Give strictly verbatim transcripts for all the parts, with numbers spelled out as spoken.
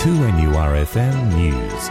two N U R F M News.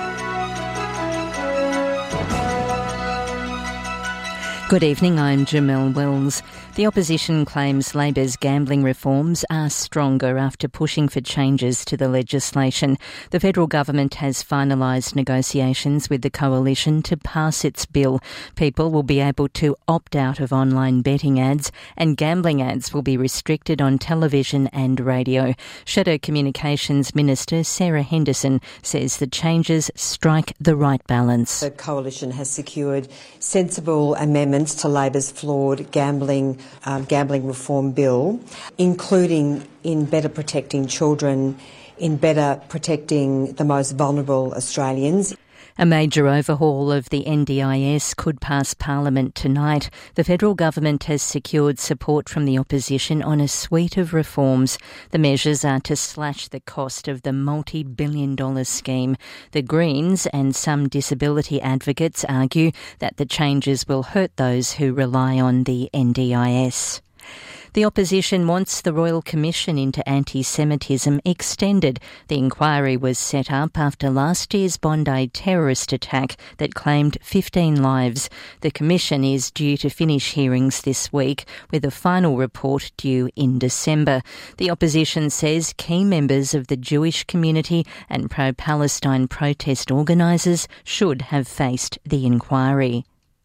Good evening, I'm Jamelle Wells. The opposition claims Labor's gambling reforms are stronger after pushing for changes to the legislation. The federal government has finalised negotiations with the coalition to pass its bill. People will be able to opt out of online betting ads, and gambling ads will be restricted on television and radio. Shadow Communications Minister Sarah Henderson says the changes strike the right balance. The coalition has secured sensible amendments to Labor's flawed gambling um, gambling reform bill, including in better protecting children, in better protecting the most vulnerable Australians. A major overhaul of the N D I S could pass Parliament tonight. The federal government has secured support from the opposition on a suite of reforms. The measures are to slash the cost of the multi-billion dollar scheme. The Greens and some disability advocates argue that the changes will hurt those who rely on the N D I S. The opposition wants the Royal Commission into anti-Semitism extended. The inquiry was set up after last year's Bondi terrorist attack that claimed fifteen lives. The commission is due to finish hearings this week, with a final report due in December. The opposition says key members of the Jewish community and pro-Palestine protest organisers should have faced the inquiry.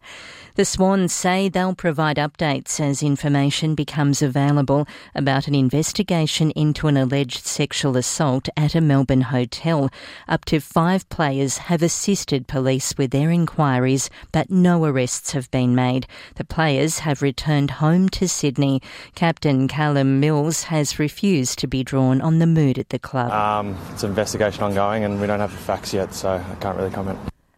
The Swans say they'll provide updates as information becomes available about an investigation into an alleged sexual assault at a Melbourne hotel. Up to five players have assisted police with their inquiries, but no arrests have been made. The players have returned home to Sydney. Captain Callum Mills has refused to be drawn on the mood at the club. Um, it's an investigation ongoing and we don't have the facts yet, so I can't really comment.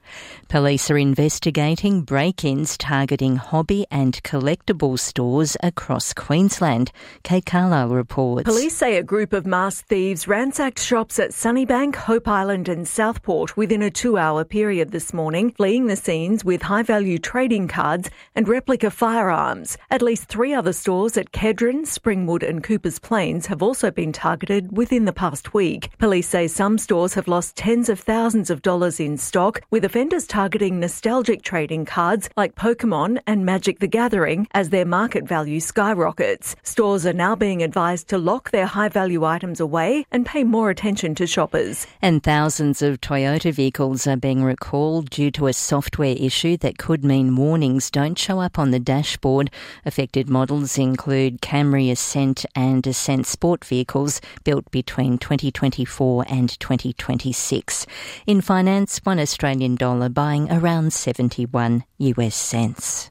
Police are investigating break-ins targeting hobby and collectible stores across Queensland. Kate Carlisle reports. Police say a group of masked thieves ransacked shops at Sunnybank, Hope Island and Southport within a two-hour period this morning, fleeing the scenes with high-value trading cards and replica firearms. At least three other stores at Kedron, Springwood and Coopers Plains have also been targeted within the past week. Police say some stores have lost tens of thousands of dollars in stock, with offenders targeting targeting nostalgic trading cards like Pokemon and Magic the Gathering as their market value skyrockets. Stores are now being advised to lock their high-value items away and pay more attention to shoppers. And thousands of Toyota vehicles are being recalled due to a software issue that could mean warnings don't show up on the dashboard. Affected models include Camry, Ascent and Ascent Sport vehicles built between twenty twenty-four and twenty twenty-six. In finance, one Australian dollar buying around seventy-one US cents.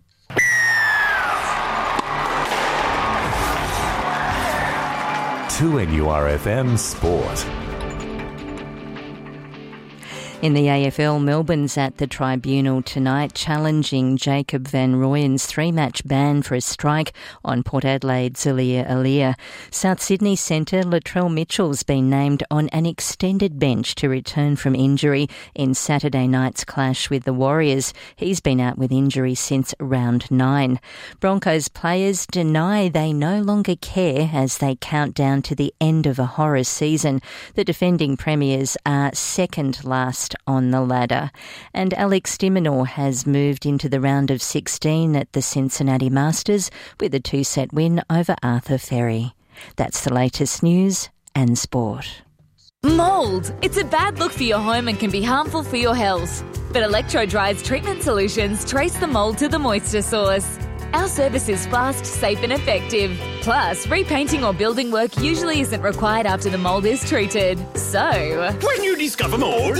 two N U R F M Sport. In the A F L, Melbourne's at the tribunal tonight challenging Jacob van Rooyen's three-match ban for a strike on Port Adelaide's Aliir Aliir. South Sydney centre Latrell Mitchell's been named on an extended bench to return from injury in Saturday night's clash with the Warriors. He's been out with injury since round nine. Broncos players deny they no longer care as they count down to the end of a horror season. The defending premiers are second last on the ladder. And Alex de Minaur has moved into the round of sixteen at the Cincinnati Masters with a two-set win over Arthur Ferry. That's the latest news and sport. Mould. It's a bad look for your home and can be harmful for your health. But Electro-Dry's treatment solutions trace the mould to the moisture source. Our service is fast, safe and effective. Plus, repainting or building work usually isn't required after the mould is treated. So, when you discover mould,